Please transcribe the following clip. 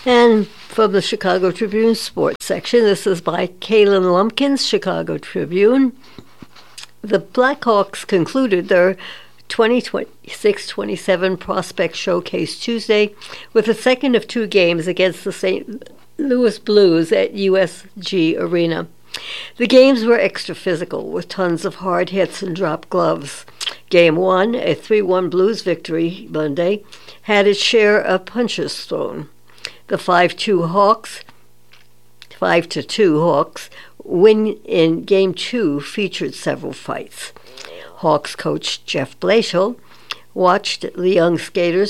And from the Chicago Tribune sports section, this is by Kalen Lumpkins, Chicago Tribune. The Blackhawks concluded their 2026-27 Prospect Showcase Tuesday with the second of two games against the St. Louis Blues at USG Arena. The games were extra physical, with tons of hard hits and dropped gloves. Game 1, a 3-1 Blues victory Monday, had its share of punches thrown. The 5-2 Hawks win in Game 2 featured several fights. Hawks coach Jeff Blashill watched the young skaters